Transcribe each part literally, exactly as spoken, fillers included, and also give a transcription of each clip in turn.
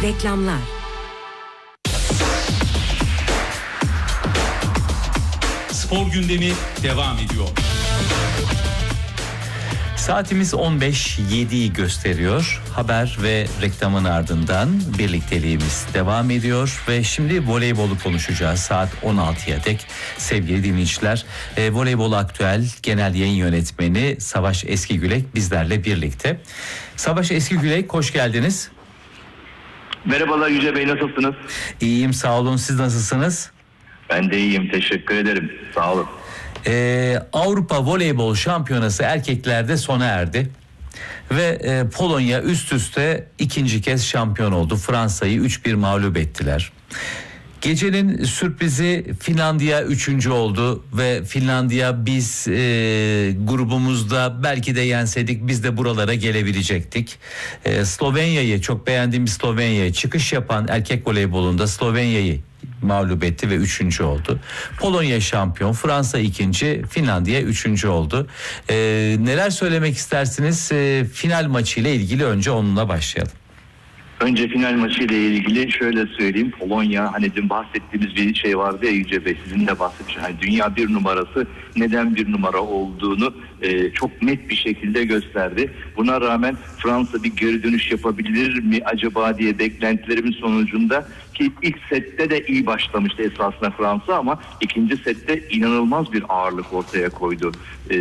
Reklamlar. Spor gündemi devam ediyor. Saatimiz on beş yediyi gösteriyor. Haber ve reklamın ardından birlikteliğimiz devam ediyor ve şimdi voleybolu konuşacağız saat on altıya dek. Sevgili dinleyiciler, e, Voleybol Aktüel Genel Yayın Yönetmeni Savaş Eskigülek bizlerle birlikte. Savaş Eskigülek, hoş geldiniz. Merhabalar Yüce Bey, nasılsınız? İyiyim, sağ olun, siz nasılsınız? Ben de iyiyim, teşekkür ederim, sağ olun. Ee, Avrupa Voleybol Şampiyonası erkeklerde sona erdi ve e, Polonya üst üste ikinci kez şampiyon oldu. Fransa'yı üç bir mağlup ettiler. Gecenin sürprizi Finlandiya üçüncü oldu ve Finlandiya biz e, grubumuzda belki de yenseydik biz de buralara gelebilecektik. E, Slovenya'yı, çok beğendiğim Slovenya'yı, çıkış yapan erkek voleybolunda Slovenya'yı mağlup etti ve üçüncü oldu. Polonya şampiyon, Fransa ikinci, Finlandiya üçüncü oldu. Ee, neler söylemek istersiniz? Ee, final maçı ile ilgili önce onunla başlayalım. Önce final maçı ile ilgili şöyle söyleyeyim. Polonya, hani dün bahsettiğimiz bir şey vardı ya Yüce Bey, sizin de bahsetmişsiniz. Hani dünya bir numarası neden bir numara olduğunu e, çok net bir şekilde gösterdi. Buna rağmen Fransa bir geri dönüş yapabilir mi acaba diye beklentilerimin sonucunda, ki ilk sette de iyi başlamıştı esasında Fransa ama ikinci sette inanılmaz bir ağırlık ortaya koydu e,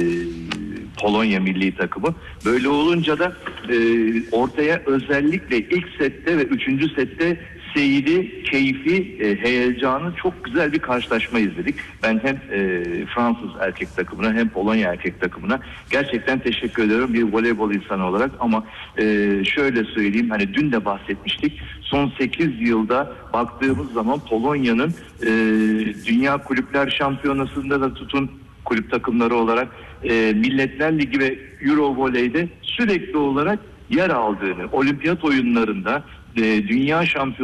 Polonya milli takımı. Böyle olunca da e, ortaya özellikle ilk sette ve üçüncü sette seyri, keyfi, e, heyecanı çok güzel bir karşılaşma izledik. Ben hem e, Fransız erkek takımına hem Polonya erkek takımına gerçekten teşekkür ediyorum bir voleybol insanı olarak. Ama e, şöyle söyleyeyim, hani dün de bahsetmiştik. Son sekiz yılda baktığımız zaman Polonya'nın e, Dünya Kulüpler Şampiyonası'nda da tutun kulüp takımları olarak e, Milletler Ligi ve Euro Voley'de sürekli olarak yer aldığını, olimpiyat oyunlarında e, dünya şampiyonu